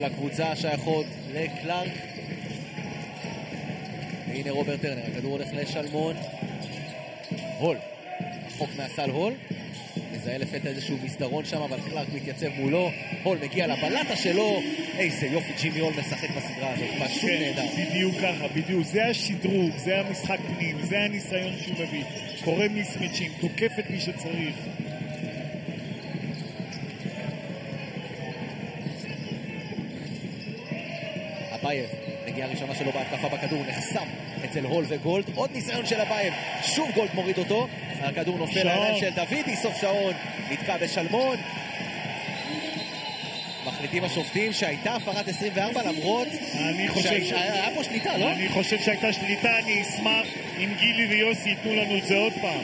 לקבוצה שייכות לקלארק. והנה רוברט טרנר, הכדור הולך לשלמון. הול, רחוק מהסל הול. מזהה לפתע איזשהו מסדרון שם, אבל קלארק מתייצב מולו. הול מגיע לבלטה שלו. איזה יופי ג'ימי הול משחק בסדרה הזאת, פשוט נהדר. בדיוק ככה, בדיוק. זה השדרוג, זה המשחק פנים, זה הניסיון שהוא מביא. קורא מיסמצ'ים, תוקף את מי שצריך. אבייב, נגיעה ראשונה שלו בהתקפה בכדור, נחסם אצל הול וגולד. עוד ניסיון של אבייב, שוב גולד מוריד אותו. הכדור נופל לידיים של דוידי, סוף שעון, נתקע בשלמון. מחליטים השופטים שהייתה הפרת 24 למרות שהיה פה שליטה, לא? אני חושב שהייתה שליטה, אני אשמח אם גילי ויוסי ייתנו לנו את זה עוד פעם.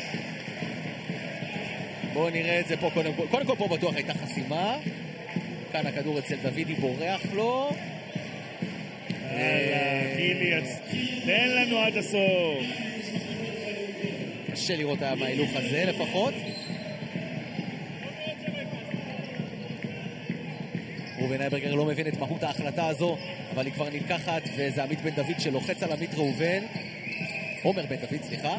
בואו נראה את זה פה קודם כל. קודם כל פה בטוח הייתה חסימה. כאן הכדור אצל דוידי בורח לו. גילי, תן לנו עד הסוף. קשה לראות מההילוך הזה לפחות. ראובן אייברגר לא מבין את מהות ההחלטה הזו, אבל היא כבר נלקחת, וזה עמית בן דוד שלוחץ על עמית ראובן. עומר בן דוד, סליחה.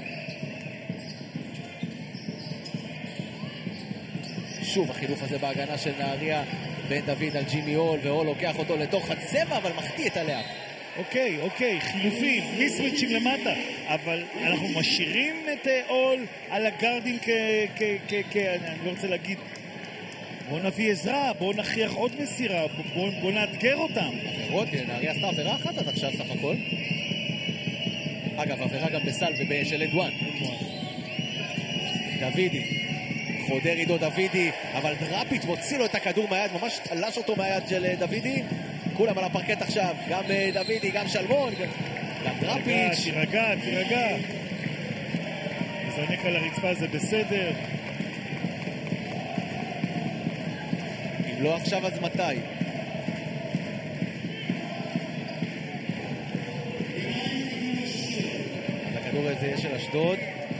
שוב החילוף הזה בהגנה של נהריה. בן דוד על ג'ימי הול, והול לוקח אותו לתוך הצבע, אבל מחטיא את הלאה. אוקיי, חילופים, מיסוויצ'ים למטה, אבל אנחנו משאירים את הול על הגרדים אני לא רוצה להגיד, בוא נביא עזרה, בוא נכריח עוד מסירה, בוא נאתגר אותם. עוד, נהריה עשתה עבירה אחת עד עכשיו סך הכל. אגב, עבירה גם בסל ובשל אדואן. דוידי, חודר עידו דוידי, אבל דראפיץ' מוציא לו את הכדור מהיד, ממש תלש אותו מהיד של דוידי. כולם על הפרקט עכשיו, גם דוידי, גם שלמון, גם דראפיץ'. תירגע. מזנק על הרצפה, זה בסדר. אם לא עכשיו אז מתי? הכדור הזה של אשדוד.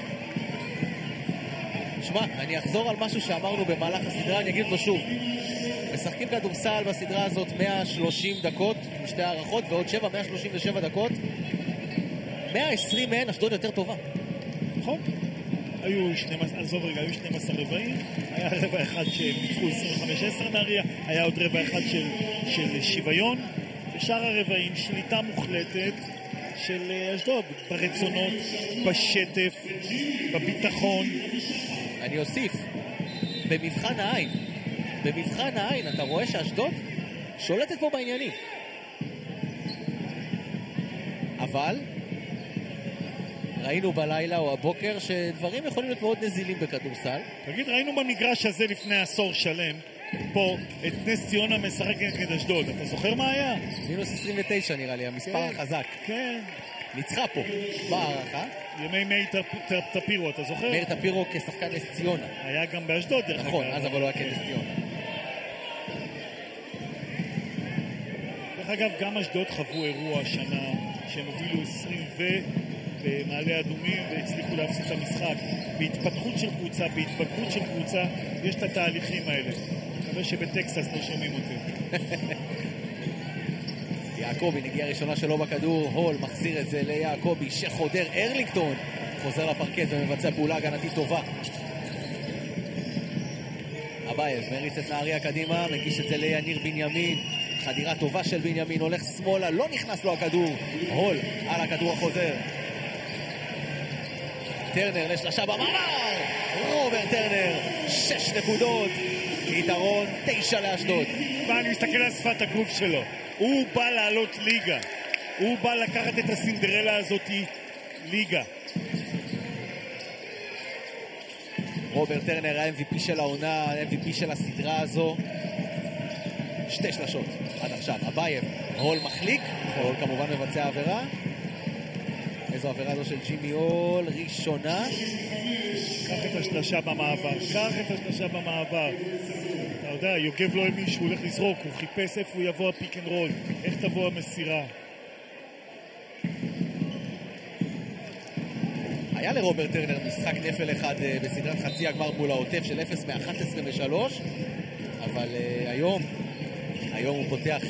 שמע, אני אחזור על משהו שאמרנו במהלך הסדרה, אני אגיד אותו שוב. משחקים כדורסל בסדרה הזאת 130 דקות, עם שתי הערכות, ועוד 137 דקות. 120 מהן אשדוד יותר טובה. נכון. היו 12 רבעים, היה רבע אחד שניצחו 25-10 נהריה, היה עוד רבע אחד של שוויון, ושאר הרבעים שליטה מוחלטת של אשדוד, ברצונות, בשטף, בביטחון. אני אוסיף, במבחן העין אתה רואה שאשדוד שולטת פה בעניינים. אבל ראינו בלילה או הבוקר שדברים יכולים להיות מאוד נזילים בכדורסל. תגיד, ראינו במגרש הזה לפני עשור שלם פה את נס ציונה משחק נגד אשדוד, אתה זוכר מה היה? מינוס 29 נראה לי, המספר החזק. כן. ניצחה פה, בהערכה. ימי מאיר טפירו, אתה זוכר? מאיר טפירו כשחקן נס ציונה. היה גם באשדוד דרך אגב. נכון, אז אבל לא היה כנס ציונה. דרך אגב, גם אשדוד חוו אירוע השנה שהם הובילו 20 במעלה אדומים והצליחו להפסיד את המשחק. בהתפתחות של קבוצה, בהתבגרות של קבוצה, יש את התהליכים האלה. מקווה שבטקסס לא שומעים אותי. יעקובי, נגיעה ראשונה שלו בכדור, הול מחזיר את זה ליעקובי, שחודר ארלינגטון, חוזר לפרקט ומבצע פעולה הגנתית טובה. אבייב מריץ את נהריה קדימה, מגיש את זה ליניר בנימין, חדירה טובה של בנימין, הולך שמאלה, לא נכנס לו הכדור, הול על הכדור החוזר. טרנר לשלשה במעבר, רוברט טרנר, 6 נקודות, יתרון 9 לאשדוד. אני מסתכל על שפת הגוף שלו, הוא בא לעלות ליגה, הוא בא לקחת את הסינדרלה הזאת ליגה. רוברט טרנר, ה-MVP של העונה, ה-MVP של הסדרה הזו. 2 שלשות עד עכשיו. אבייב, הול מחליק, הול כמובן מבצע עבירה. איזו עבירה זו של ג'ימי הול, ראשונה. קח את השלשה במעבר, אתה יודע, יוגב לא האמין שהוא הולך לזרוק, הוא חיפש איפה הוא יבוא הפיק אנד רול, איך תבוא המסירה. היה לרוברט טרנר משחק נפל אחד בסדרת חצי הגמר מול העוטף של 0 מ-11 ו-3, אבל היום היום הוא פותח